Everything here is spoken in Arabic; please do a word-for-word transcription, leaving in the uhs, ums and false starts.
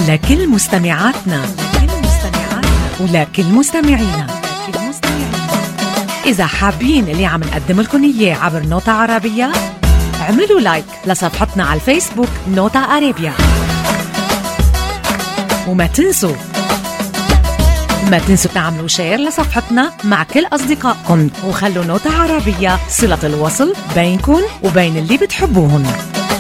لكل مستمعاتنا ولكل مستمعينا. إذا حابين اللي عم نقدم لكم إياه عبر نوتة عربية، اعملوا لايك لصفحتنا على الفيسبوك نوتة عربية، وما تنسوا ما تنسوا تعملوا شير لصفحتنا مع كل أصدقائكم، وخلوا نوتة عربية صلة الوصل بينكم وبين اللي بتحبوهن.